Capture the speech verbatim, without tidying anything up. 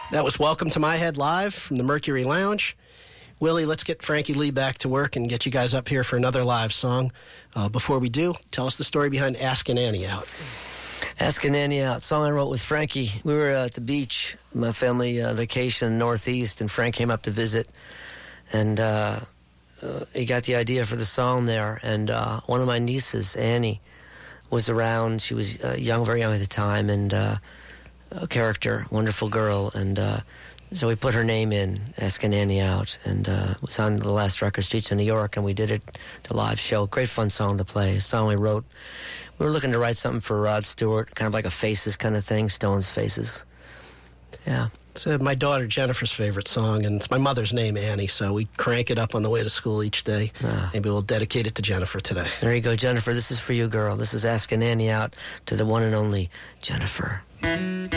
That was Welcome to My Head live from the Mercury Lounge. Willie, let's get Frankie Lee back to work and get you guys up here for another live song. Uh, before we do, tell us the story behind Askin' Annie Out. Askin' Annie Out, song I wrote with Frankie. We were uh, at the beach, my family uh, vacation in the Northeast, and Frank came up to visit. And uh, uh, he got the idea for the song there. And uh, one of my nieces, Annie, was around. She was uh, young, very young at the time, and uh, a character, wonderful girl. And uh, so we put her name in, Askin' Annie Out, and uh, it was on the last record, Streets of New York, and we did it, the live show. Great fun song to play, a song we wrote. We were looking to write something for Rod Stewart, kind of like a Faces kind of thing, Stones Faces. Yeah. It's uh, my daughter Jennifer's favorite song, and it's my mother's name, Annie, so we crank it up on the way to school each day. Ah. Maybe we'll dedicate it to Jennifer today. There you go, Jennifer. This is for you, girl. This is Askin' Annie Out to the one and only Jennifer.